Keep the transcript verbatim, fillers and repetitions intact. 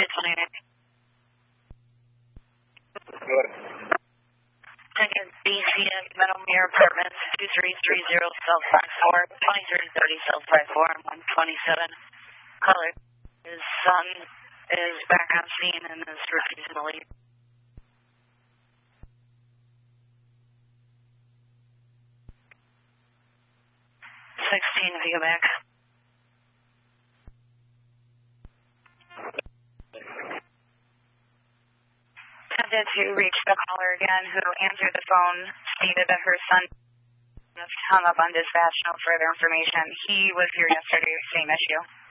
two twenty-nine. Good. Ticket B C M Meadowmere Apartments, two three three zero South five four, twenty-three thirty South five four, and one twenty-seven. Caller, his son is back on scene and is refusing to leave. sixteen, if you go back. Attempted to reach the caller again, who answered the phone, stated that her son was hung up on dispatch, no further information. He was here yesterday, same issue.